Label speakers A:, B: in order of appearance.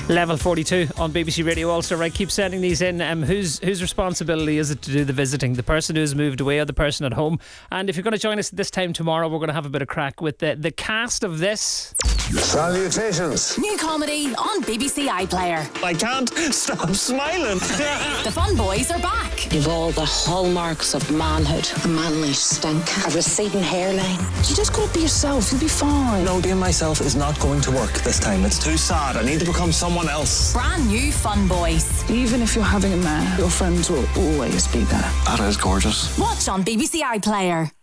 A: Level 42 on BBC Radio Ulster. Right, keep sending these in. Whose responsibility is it to do the visiting? The person who's moved away or the person at home? And if you're going to join us at this time tomorrow, we're going to have a bit of crack with the cast of this.
B: Salutations.
C: New comedy on BBC iPlayer.
B: I can't stop smiling.
C: The Fun Boys are back.
D: You've all the hallmarks of manhood. A manly stink. A receding hairline. You just gotta be yourself, you'll be fine.
B: No, being myself is not going to work this time. It's too sad. I need to become someone else.
C: Brand new Fun Boys.
D: Even if you're having a man, your friends will always be there.
B: That is gorgeous.
C: Watch on BBC iPlayer.